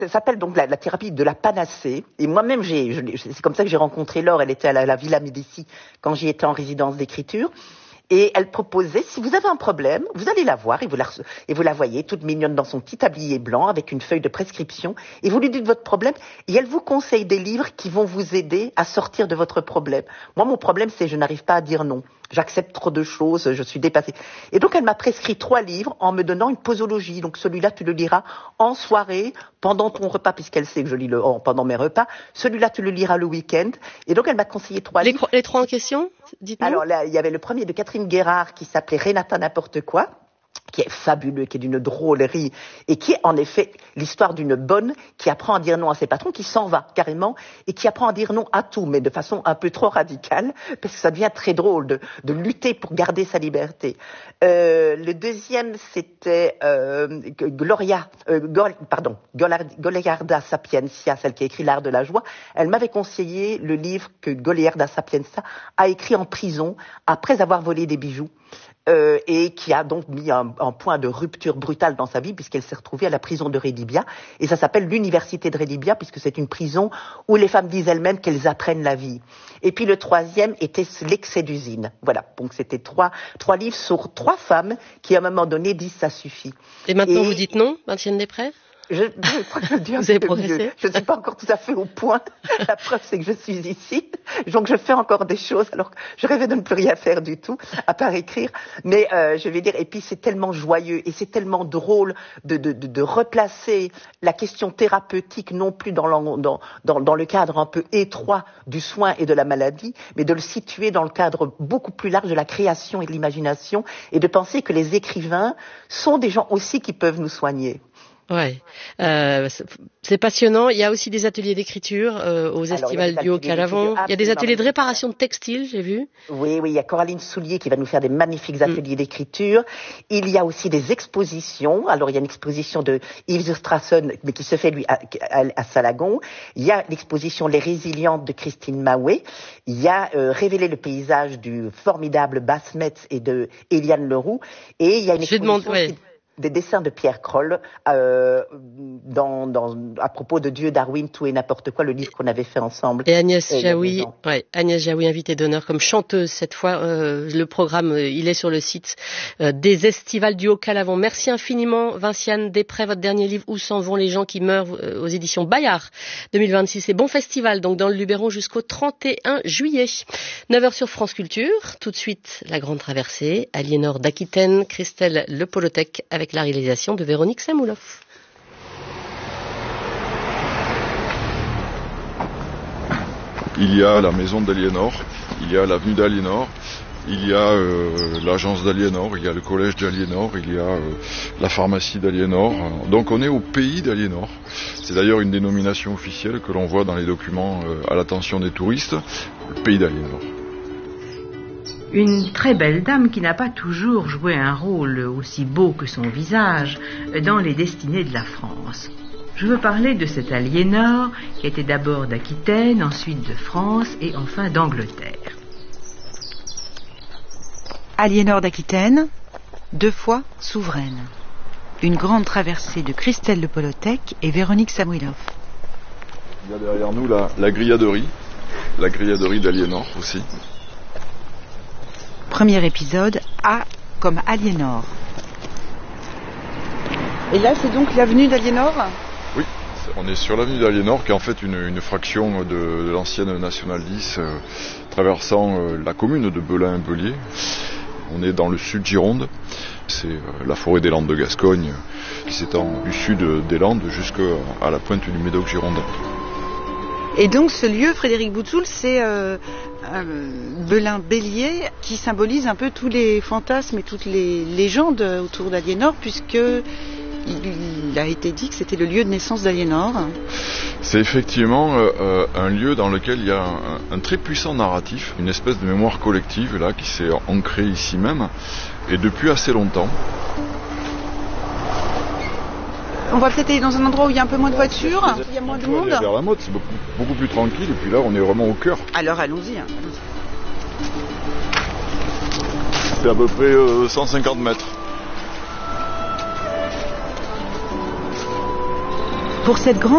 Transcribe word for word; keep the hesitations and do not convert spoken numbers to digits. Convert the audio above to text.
Ça s'appelle donc la, la thérapie de la panacée. Et moi-même, j'ai, je, c'est comme ça que j'ai rencontré Laure. Elle était à la, la Villa Médicis quand j'y étais en résidence d'écriture. Et elle proposait, si vous avez un problème, vous allez la voir et vous la, et vous la voyez toute mignonne dans son petit tablier blanc avec une feuille de prescription et vous lui dites votre problème et elle vous conseille des livres qui vont vous aider à sortir de votre problème. Moi, mon problème, c'est je n'arrive pas à dire non. J'accepte trop de choses, je suis dépassée. Et donc, elle m'a prescrit trois livres en me donnant une posologie. Donc, celui-là, tu le liras en soirée, pendant ton repas, puisqu'elle sait que je lis le oh, pendant mes repas. Celui-là, tu le liras le week-end. Et donc, elle m'a conseillé trois les livres. Les trois en question, dites-nous. Alors là, il y avait le premier de Catherine Guérard qui s'appelait Renata n'importe quoi, qui est fabuleux, qui est d'une drôlerie, et qui est en effet l'histoire d'une bonne qui apprend à dire non à ses patrons, qui s'en va carrément, et qui apprend à dire non à tout, mais de façon un peu trop radicale, parce que ça devient très drôle de, de lutter pour garder sa liberté. Euh, le deuxième, c'était euh, Gloria, euh, Gol, pardon, Goliarda Sapientia, celle qui a écrit L'Art de la joie. Elle m'avait conseillé le livre que Goliarda Sapientia a écrit en prison après avoir volé des bijoux. Euh, et qui a donc mis un, un point de rupture brutale dans sa vie puisqu'elle s'est retrouvée à la prison de Redibia et ça s'appelle l'université de Redibia puisque c'est une prison où les femmes disent elles-mêmes qu'elles apprennent la vie. Et puis le troisième était l'excès d'usine. Voilà, donc c'était trois trois livres sur trois femmes qui à un moment donné disent ça suffit. Et maintenant et... vous dites non, Vinciane Després? Je, je crois que je le dis un Vous avez peu progressé mieux. Je ne suis pas encore tout à fait au point. La preuve, c'est que je suis ici. Donc, je fais encore des choses. Alors, je rêvais de ne plus rien faire du tout, à part écrire. Mais euh, je vais dire, et puis c'est tellement joyeux et c'est tellement drôle de, de, de, de replacer la question thérapeutique non plus dans, dans, dans, dans le cadre un peu étroit du soin et de la maladie, mais de le situer dans le cadre beaucoup plus large de la création et de l'imagination et de penser que les écrivains sont des gens aussi qui peuvent nous soigner. Ouais, euh, c'est passionnant. Il y a aussi des ateliers d'écriture euh, aux Estivales du Haut-Calavant. Il y a des ateliers de réparation de textiles, j'ai vu. Oui, oui, il y a Coraline Soulier qui va nous faire des magnifiques ateliers mmh. d'écriture. Il y a aussi des expositions. Alors, il y a une exposition de Yves Strassen, mais qui se fait, lui, à, à, à Salagon. Il y a l'exposition Les Résilientes de Christine Mahoué. Il y a euh, Révéler le paysage du formidable Basse-Metz et de Eliane Leroux. Et il y a une exposition... Je demande, ouais. des dessins de Pierre Kroll euh, dans, dans, à propos de Dieu, Darwin, tout et n'importe quoi, le livre qu'on avait fait ensemble. Et Agnès Jaoui, ouais, Agnès Jaoui, invitée d'honneur comme chanteuse cette fois. Euh, le programme, euh, il est sur le site euh, des Estivales du Haut-Calavant. Merci infiniment, Vinciane Després, votre dernier livre, Où s'en vont les gens qui meurent, euh, aux éditions Bayard deux mille vingt-six. Et bon festival, donc dans le Luberon jusqu'au trente et un juillet. neuf heures sur France Culture. Tout de suite, La Grande Traversée, Aliénor d'Aquitaine, Christelle Le Polotec, avec la réalisation de Véronique Samouloff. Il y a la maison d'Aliénor, il y a l'avenue d'Aliénor, il y a euh, l'agence d'Aliénor, il y a le collège d'Aliénor, il y a euh, la pharmacie d'Aliénor. Donc on est au pays d'Aliénor. C'est d'ailleurs une dénomination officielle que l'on voit dans les documents euh, à l'attention des touristes, le pays d'Aliénor. Une très belle dame qui n'a pas toujours joué un rôle aussi beau que son visage dans les destinées de la France. Je veux parler de cette Aliénor qui était d'abord d'Aquitaine, ensuite de France et enfin d'Angleterre. Aliénor d'Aquitaine, deux fois souveraine. Une grande traversée de Christelle Le Polotec et Véronique Samouloff. Il y a derrière nous la, la grilladerie, la grilladerie d'Aliénor aussi. Premier épisode, A comme Aliénor. Et là, c'est donc l'avenue d'Aliénor ? Oui, on est sur l'avenue d'Aliénor, qui est en fait une, une fraction de, de l'ancienne Nationale dix, euh, traversant euh, la commune de Belin-Bellier. On est dans le sud Gironde. C'est euh, la forêt des Landes de Gascogne, qui s'étend du sud des Landes jusqu'à la pointe du Médoc girondin. Et donc ce lieu, Frédéric Boutsoul, c'est euh, euh, Belin-Bellier qui symbolise un peu tous les fantasmes et toutes les légendes autour d'Aliénor, puisque il a été dit que c'était le lieu de naissance d'Aliénor. C'est effectivement euh, un lieu dans lequel il y a un, un très puissant narratif, une espèce de mémoire collective là qui s'est ancrée ici même, et depuis assez longtemps. On va peut-être aller dans un endroit où il y a un peu moins de voitures, il y a moins de monde. Vers la Motte, c'est beaucoup, beaucoup plus tranquille, et puis là on est vraiment au cœur. Alors allons-y. Hein. C'est à peu près euh, cent cinquante mètres. Pour cette grande